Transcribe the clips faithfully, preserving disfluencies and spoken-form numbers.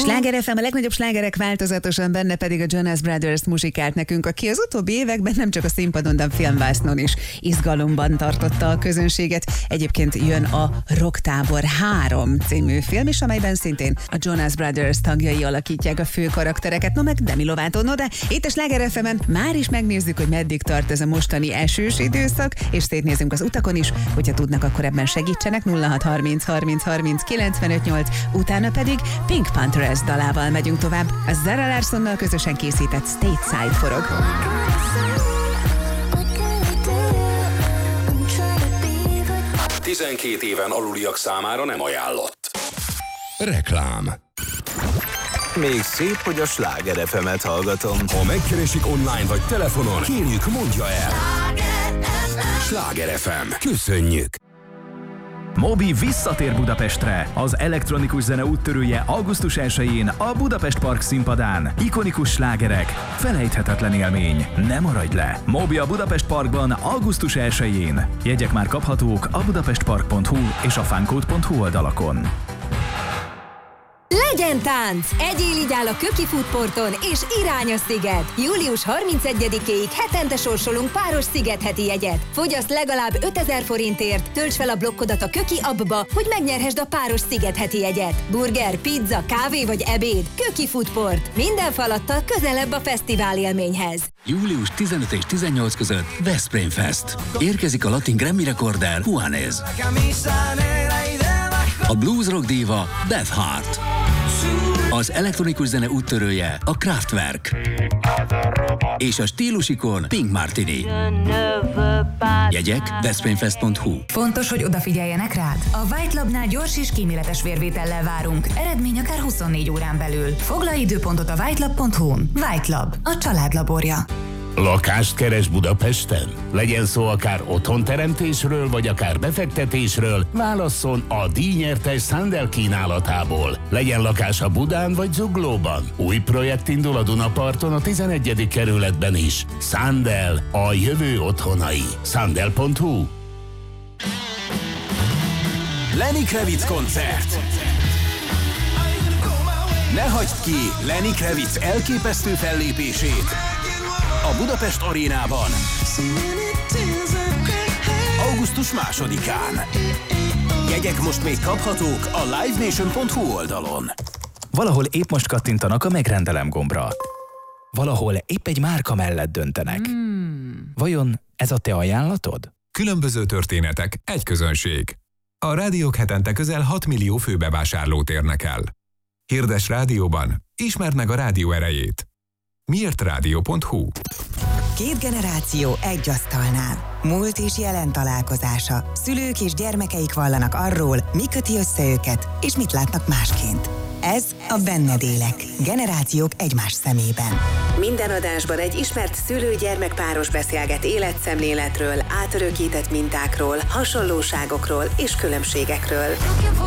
Sláger ef em, a legnagyobb slágerek változatosan, benne pedig a Jonas Brothers muzsikált nekünk, aki az utóbbi években nem csak a színpadon, de a filmvásznon is izgalomban tartotta a közönséget. Egyébként jön a Rocktábor három című film is, amelyben szintén a Jonas Brothers tagjai alakítják a fő karaktereket, no meg Demi Lovato. No de itt a Sláger ef emen már is megnézzük, hogy meddig tart ez a mostani esős időszak, és szétnézünk az utakon is, hogyha tudnak, akkor ebben segítsenek. nulla hat harminc harminc harminc kilencvenöt nyolc, utána pedig Pink Panthers dalával megyünk tovább. A Zara Larsonnal közösen készített Stateside forog. tizenkét éven aluliak számára nem ajánlott. Reklám. Még szép, hogy a Sláger ef emet hallgatom. Ha megkeresik online vagy telefonon, kérjük, mondja el. Sláger ef em. Köszönjük. Moby visszatér Budapestre. Az elektronikus zene úttörője augusztus elsején a Budapest Park színpadán. Ikonikus slágerek, felejthetetlen élmény. Ne maradj le! Moby a Budapest Parkban augusztus elsején. Jegyek már kaphatók a budapestpark pont hu és a funcode pont hu oldalakon. Legyen tánc! Egyél így áll a Köki Foodporton és irány a sziget! július harmincegyedikéig hetente sorsolunk páros szigetheti jegyet. Fogyaszt legalább ötezer forintért, tölts fel a blokkodat a Köki appba, hogy megnyerhesd a páros szigetheti jegyet. Burger, pizza, kávé vagy ebéd. Köki Foodport. Minden falattal közelebb a fesztivál élményhez. július tizenöt és tizennyolc között Veszprém Fest. Érkezik a latin Grammy rekorder Juanes. A blues rock díva Beth Hart. Az elektronikus zene úttörője a Kraftwerk. És a stílusikon Pink Martini. Jegyek veszprémfest pont hu. Fontos, hogy odafigyeljenek rád. A White Labnál gyors és kíméletes vérvétellel várunk. Eredmény akár huszonnégy órán belül. Foglalj időpontot a whitelab pont hu-n. White Lab, a család laborja. Lakást keres Budapesten? Legyen szó akár otthonteremtésről, vagy akár befektetésről, válasszon a díjnyertes Sandel kínálatából. Legyen lakása Budán vagy Zuglóban. Új projekt indul a Dunaparton a tizenegyedik kerületben is. Sandel, a jövő otthonai. Sandel pont hu. Lenny Kravitz koncert. Ne hagyd ki Lenny Kravitz elképesztő fellépését a Budapest Arénában augusztus másodikán. Jegyek most még kaphatók a live nation pont hu oldalon. Valahol épp most kattintanak a megrendelem gombra. Valahol épp egy márka mellett döntenek. Hmm. Vajon ez a te ajánlatod? Különböző történetek, egy közönség. A rádiók hetente közel hat millió főbevásárlót érnek el. Hirdes rádióban, ismerd meg a rádió erejét. miért rádió pont hu. Két generáció egy asztalnál. Múlt és jelen találkozása. Szülők és gyermekeik vallanak arról, mi köti össze őket, és mit látnak másként. Ez a Benned élek. Generációk egymás szemében. Minden adásban egy ismert szülő-gyermek páros beszélget életszemléletről, átörökített mintákról, hasonlóságokról és különbségekről.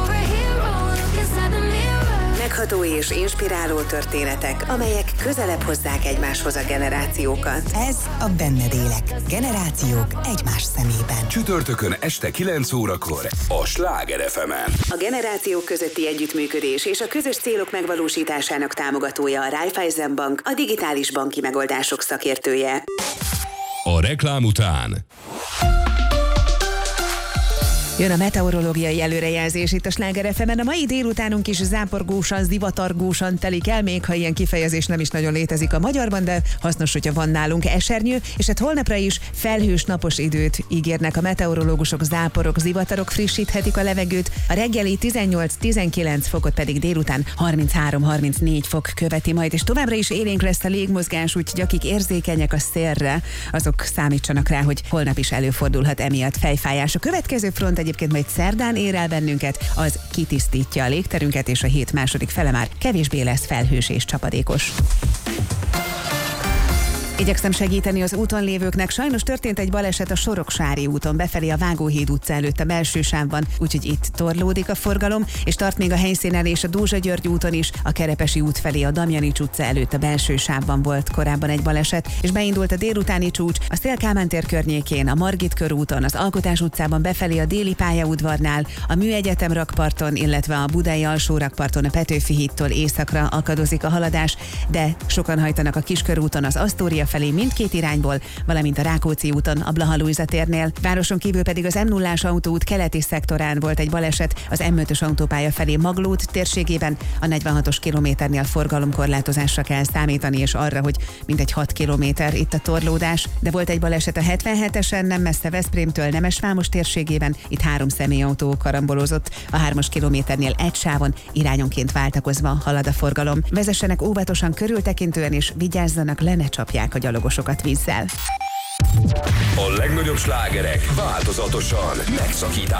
Megható és inspiráló történetek, amelyek közelebb hozzák egymáshoz a generációkat. Ez a Benned élek. Generációk egymás szemében. Csütörtökön este kilenc órakor a Sláger ef emen. A generációk közötti együttműködés és a közös célok megvalósításának támogatója a Raiffeisen Bank, a digitális banki megoldások szakértője. A reklám után jön a meteorológiai előrejelzés itt a Sláger ef emen. A mai délutánunk is záporgósan, zivatargósan telik el, még ha ilyen kifejezés nem is nagyon létezik a magyarban, de hasznos, hogyha van nálunk esernyő, és hát holnapra is felhős napos időt ígérnek a meteorológusok, záporok, zivatarok frissíthetik a levegőt, a reggeli tizennyolc-tizenkilenc fokot pedig délután harminchárom-harmincnégy fok követi majd, és továbbra is élénk lesz a légmozgás, úgyhogy akik érzékenyek a szélre, azok számítsanak rá, hogy holnap is előfordulhat emiatt fejfájás. A következő front egyébként majd szerdán ér el bennünket, az kitisztítja a légterünket, és a hét második fele már kevésbé lesz felhős és csapadékos. Igyekszem segíteni az úton lévőknek. Sajnos történt egy baleset a Soroksári úton befelé a Vágóhíd utca előtt a belső sávban, úgyhogy itt torlódik a forgalom, és tart még a helyszínen és a Dózsa György úton is, a Kerepesi út felé a Damjanics utca előtt a belső sávban volt korábban egy baleset, és beindult a délutáni csúcs a Széll Kálmán tér környékén, a Margit körúton, az Alkotás utcában befelé a Déli pályaudvarnál, a Műegyetem rakparton, illetve a Budai alsó rakparton a Petőfi hídtól északra akadozik a haladás, de sokan hajtanak a Kiskörúton az Asztória felé mindkét irányból, valamint a Rákóczi úton a Blaha Lujza térnél. Városon kívül pedig az em nullás autóút keleti szektorán volt egy baleset, az em ötös autópálya felé Maglód térségében, a negyvenhatos kilométernél forgalomkorlátozásra kell számítani, és arra, hogy mintegy hat kilométer itt a torlódás, de volt egy baleset a hetvenhetesen, nem messze Veszprémtől Nemesvámos térségében, itt három személyautó karambolozott, a hármas kilométernél egy sávon irányonként váltakozva halad a forgalom. Vezessenek óvatosan, körültekintően, és vigyázzanak, le ne csapják a gyalogosokat vízzel. A legnagyobb slágerek változatosan megszakítás.